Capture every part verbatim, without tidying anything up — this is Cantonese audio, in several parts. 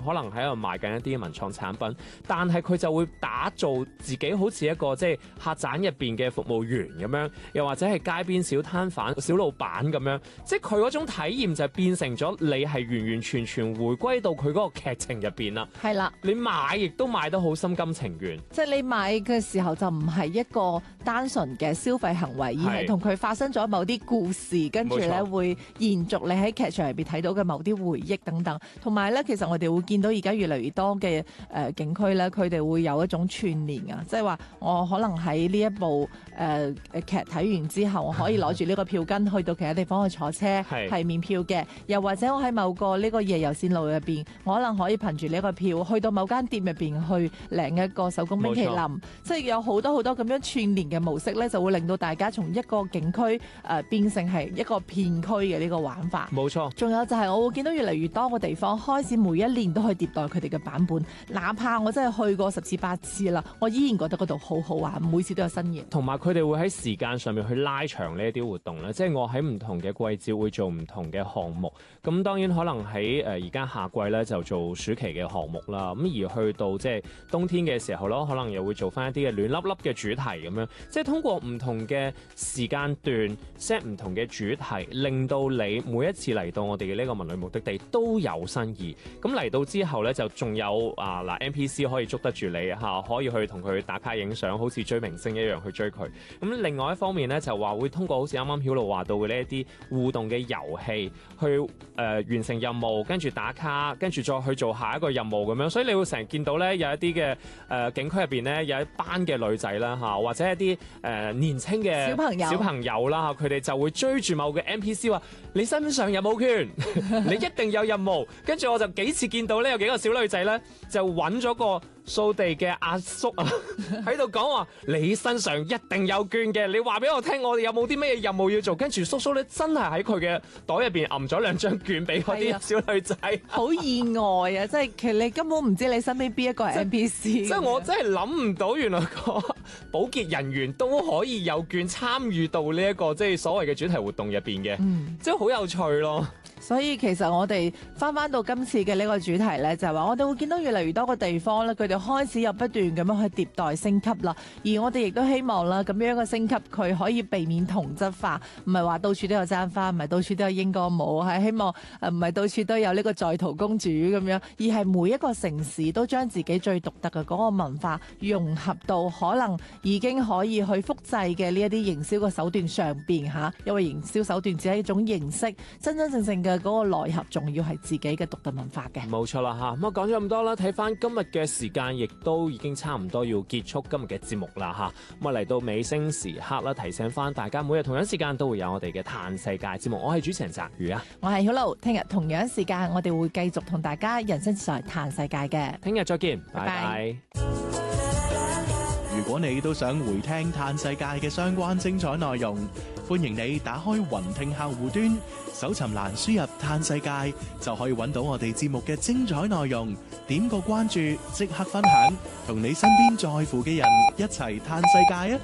可能喺度賣緊一啲文創產品，但係佢就會打造自己好似一個即係客棧入邊嘅服務員咁樣，又或者係街邊小攤販、小老闆咁樣，即係佢嗰種體驗就變成咗你係完完全全回歸到佢嗰個劇情入邊啦。 係啦， 你買亦都買得好心甘情願， 即係你買嘅時候就唔係一個單純嘅消費行為，而係同佢發生咗某啲故事，跟住咧會延續你喺劇場入邊睇到嘅某啲回憶等等。同埋咧，其實我哋會見到而家越嚟越多嘅誒、呃、景區咧，佢哋會有一種串聯啊，即係話我可能喺呢一部誒誒、呃、劇睇完之後，我可以攞住呢個票根去到其他地方去坐車，係免票嘅。又或者我喺某個呢個夜遊線路入邊，我可能可以憑住呢個票去到某間店入邊去領一個手工冰淇淋，即係有好多好多咁樣串聯嘅模式咧，就會令到大家從一個景區誒、呃、變成係一個片區嘅呢個玩法。 冇錯。 仲有就係我會見到越嚟越多個地方開始每一年都去迭代佢哋嘅版本，哪怕我真係去過十次八次啦，我依然覺得嗰度好好玩，每次都有新嘢。 同埋佢哋會喺時間上面去拉長呢一啲活動咧，即係我喺唔同嘅季節會做唔同嘅項目。咁當然可能喺誒而家夏季咧就做暑期嘅項目啦。咁而去到即係冬天嘅時候咯，可能又會做翻一啲嘅暖粒粒嘅主題咁樣，即係通過唔同嘅時間段 set 唔同嘅主題，令到你每一次嚟到我哋嘅呢個文旅目的地都有新意。咁嚟到之後咧，就仲有啊嗱 N P C 可以捉得住你嚇，可以去同佢打卡影相，好似追明星一樣去追佢。咁另外一方面咧，就話會通過好似啱啱曉露話到嘅呢一啲互動嘅遊戲，去誒、呃、完成任務，跟住打卡，跟住再去做下一個任務咁樣。所以你會成日見到咧有一啲嘅誒景區入邊咧有一班嘅女仔啦嚇，或者一啲誒、呃、年青嘅小朋友小朋友啦，佢哋就會追住某個 N P C 話：你身上有冇券？你一定有任務。跟住我就幾次見到咧有幾個小女仔咧就揾咗個掃地嘅阿叔啊，喺度講話你身上一定有券嘅，你話俾我聽，我哋有冇啲咩任務要做？跟住叔叔咧真係喺佢嘅袋入邊揞咗兩張券俾嗰啲小女仔， 好意外啊！即係其實你根本唔知你身邊邊一個係 N P C。 即係我真係諗唔到，原來個保潔人員都可以有券參與到呢、這、一個即係所謂嘅主題活動入邊嘅，嗯、即係好有趣咯。 所以其實我哋翻翻到今次嘅呢個主題呢，就係話我哋會見到越嚟越多個地方咧，佢哋開始有不斷咁樣去迭代升級啦。而我哋亦都希望啦，咁樣嘅升級佢可以避免同質化，唔係話到處都有簪花，唔係到處都有鷹歌舞，係希望誒唔係到處都有呢個在逃公主咁樣，而係每一個城市都將自己最獨特嘅嗰個文化融合到可能已經可以去複製嘅呢一啲營銷嘅手段上邊嚇，因為營銷手段只係一種形式，真真正正嘅嗰個內核仲要係自己嘅獨特文化嘅。 冇錯啦嚇，咁我講咗咁多啦，睇翻今日嘅時間亦都已經差唔多要結束今日嘅節目啦嚇，咁啊嚟到尾聲時刻啦，提醒翻大家每日同樣時間都會有我哋嘅嘆世界節目，我係主持人澤宇啊， 我係曉露，聽日同樣時間我哋會繼續同大家人生在嘆世界嘅， 聽日再見，拜拜。 拜拜。 如果你都想回聽嘆世界嘅相關精彩內容，歡迎你打開雲聽客戶端，搜尋欄輸入嘆世界，就可以揾到我哋節目嘅精彩內容。點個關注，即刻分享，同你身邊在乎嘅人一齊嘆世界啊！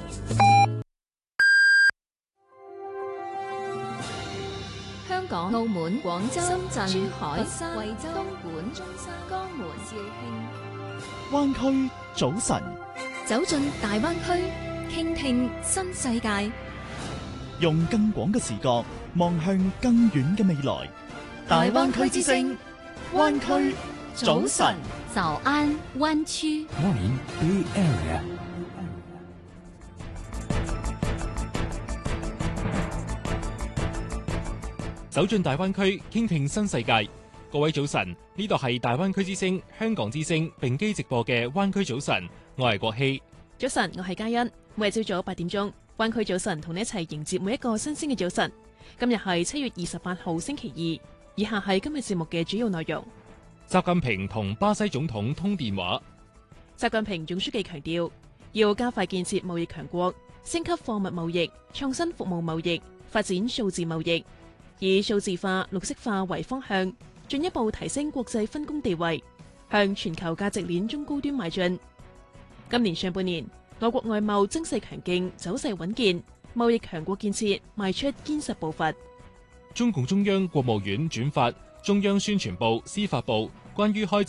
香港、澳門、廣州、深圳、珠海、惠州、東莞、中山、江門、肇慶。 灣區早晨， 走進大灣區，傾聽新世界， 用更廣嘅視角望向更遠嘅未來。大灣區之聲，灣區早晨， 早安灣區。 Morning Bay Area。走進大灣區，傾聽新世界。各位早晨，呢度係大灣區之聲、香港之聲並機直播嘅灣區早晨，我係國希。 早晨，我係嘉欣。每日朝早八點鐘，灣區早晨同你一齊迎接每一個新鮮嘅早晨。今日係七月二十八號星期二，以下係今日節目嘅主要內容。 習近平同巴西總統通電話。 習近平總書記強調，要加快建設貿易強國，升級貨物貿易、創新服務貿易，發展數字貿易，以數字化、綠色化為方向，進一步提升國際分工地位，向全球價值鏈中高端邁進。今年上半年，我國外貿增勢強勁，走勢穩健，貿易強國建設邁出堅實步伐。 中共中央國務院轉發中央宣傳部、司法部關於開